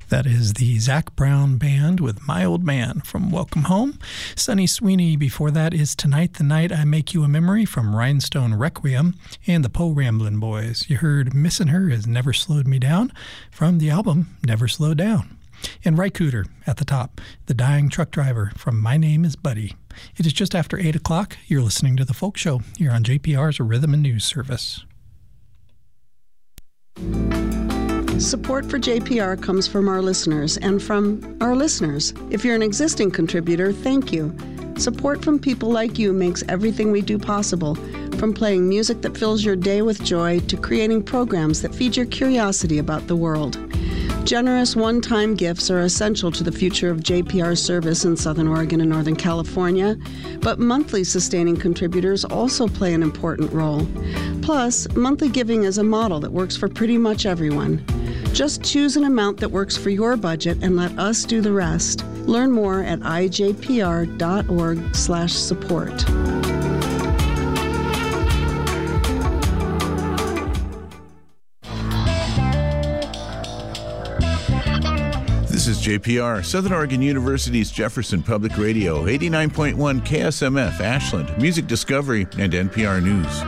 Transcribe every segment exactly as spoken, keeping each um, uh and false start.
That is the Zac Brown Band with My Old Man from Welcome Home. Sonny Sweeney before that is Tonight the Night I Make You a Memory from Rhinestone Requiem. And the Po Ramblin' Boys. You heard Missin' Her Has Never Slowed Me Down from the album Never Slow Down. And Ry Cooder at the top, The Dying Truck Driver from My Name is Buddy. It is just after eight o'clock. You're listening to The Folk Show here on J P R's Rhythm and News Service. Support for J P R comes from our listeners and from our listeners. If you're an existing contributor, thank you. Support from people like you makes everything we do possible, from playing music that fills your day with joy to creating programs that feed your curiosity about the world. Generous one-time gifts are essential to the future of J P R service in Southern Oregon and Northern California, but monthly sustaining contributors also play an important role. Plus, monthly giving is a model that works for pretty much everyone. Just choose an amount that works for your budget and let us do the rest. Learn more at I J P R dot org slash support. This is J P R, Southern Oregon University's Jefferson Public Radio, eighty-nine point one K S M F, Ashland, Music Discovery, and N P R News.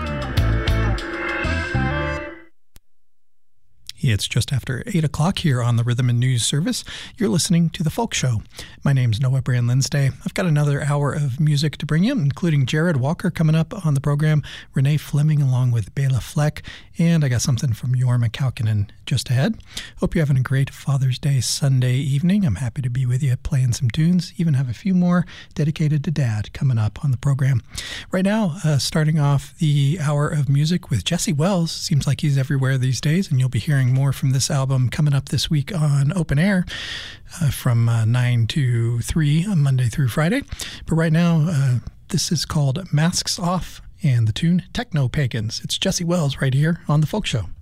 It's just after eight o'clock here on the Rhythm and News Service. You're listening to The Folk Show. My name's Noah Brand Linsday. I've got another hour of music to bring you, including Jared Walker coming up on the program, Renee Fleming along with Bela Fleck, and I got something from Jorma Kaukonen just ahead. Hope you're having a great Father's Day Sunday evening. I'm happy to be with you playing some tunes, even have a few more dedicated to Dad coming up on the program. Right now, uh, starting off the hour of music with Jesse Wells. Seems like he's everywhere these days, and you'll be hearing more from this album coming up this week on Open Air uh, from uh, nine to three on Monday through Friday. But right now, uh, this is called Masks Off and the tune Techno Pagans. It's Jesse Wells right here on The Folk Show.